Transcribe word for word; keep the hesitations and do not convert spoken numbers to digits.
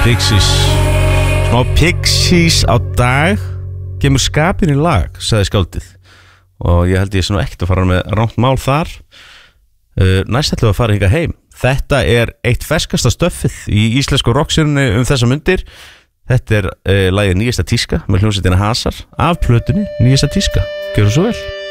Pixies. Smá Pixies á dag kemur skapin í lag, sagði skáldið. Og ég held ég sé nú ekkert að fara með rangt mál þar. uh, Næst ætlum við að fara hingað heim. Þetta er eitt ferskasta stöffið í íslensku rocksirunni um þessa mundir. Þetta er uh, lagið Nýjasta tíska með hljómsveitina Hasar af plötunni Nýjasta tíska. Gjörðu svo vel.